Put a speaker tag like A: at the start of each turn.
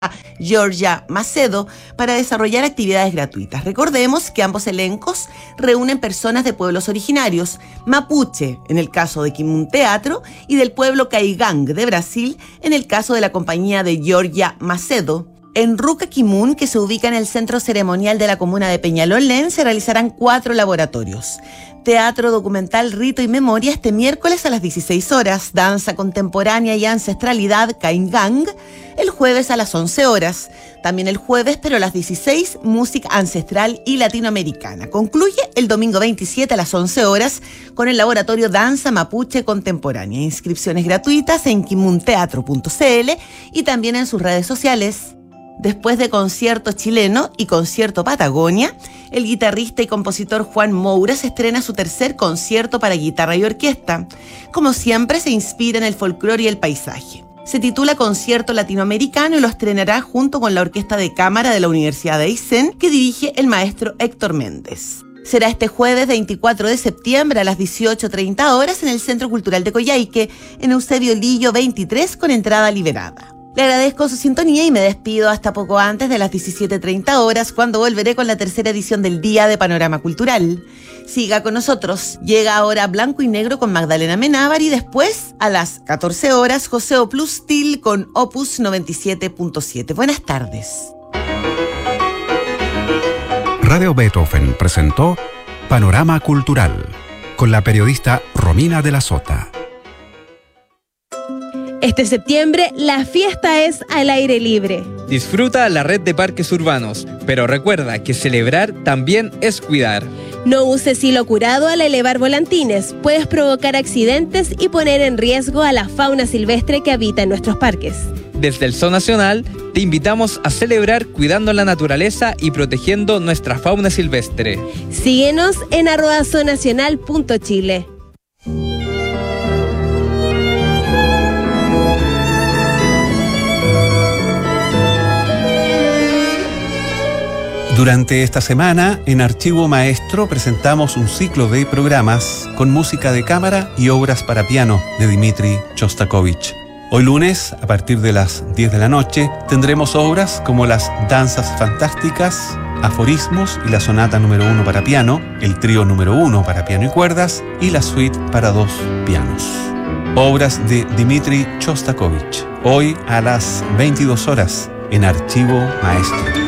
A: Georgia Macedo para desarrollar actividades gratuitas. Recordemos que ambos elencos reúnen personas de pueblos originarios, mapuche en el caso de Kimun Teatro y del pueblo Caigang de Brasil en el caso de la compañía de Georgia Macedo. En Ruca Kimun, que se ubica en el centro ceremonial de la comuna de Peñalolén, se realizarán 4 laboratorios. Teatro documental Rito y Memoria este miércoles a las 16 horas, danza contemporánea y ancestralidad Caingang el jueves a las 11 horas. También el jueves, pero a las 16, música ancestral y latinoamericana. Concluye el domingo 27 a las 11 horas con el laboratorio Danza Mapuche Contemporánea. Inscripciones gratuitas en kimunteatro.cl y también en sus redes sociales. Después de Concierto Chileno y Concierto Patagonia, el guitarrista y compositor Juan Moura se estrena su tercer concierto para guitarra y orquesta. Como siempre, se inspira en el folclore y el paisaje. Se titula Concierto Latinoamericano y lo estrenará junto con la Orquesta de Cámara de la Universidad de Aysén, que dirige el maestro Héctor Méndez. Será este jueves 24 de septiembre a las 18:30 horas en el Centro Cultural de Coyhaique, en Eusebio Lillo 23, con entrada liberada. Le agradezco su sintonía y me despido hasta poco antes de las 17:30 horas, cuando volveré con la tercera edición del Día de Panorama Cultural. Siga con nosotros. Llega ahora Blanco y Negro con Magdalena Menábar y después, a las 14 horas, José Oplustil con Opus 97.7. Buenas tardes.
B: Radio Beethoven presentó Panorama Cultural con la periodista Romina de la Sota.
C: Este septiembre, la fiesta es al aire libre.
D: Disfruta la red de parques urbanos, pero recuerda que celebrar también es cuidar.
C: No uses hilo curado al elevar volantines. Puedes provocar accidentes y poner en riesgo a la fauna silvestre que habita en nuestros parques.
D: Desde el Zoo Nacional, te invitamos a celebrar cuidando la naturaleza y protegiendo nuestra fauna silvestre.
C: Síguenos en @zoonacional.chile.
B: Durante esta semana, en Archivo Maestro presentamos un ciclo de programas con música de cámara y obras para piano de Dmitri Shostakovich. Hoy lunes, a partir de las 10 de la noche, tendremos obras como las Danzas Fantásticas, Aforismos y la Sonata número 1 para piano, el Trío número 1 para piano y cuerdas y la Suite para 2 pianos. Obras de Dmitri Shostakovich, hoy a las 22 horas en Archivo Maestro.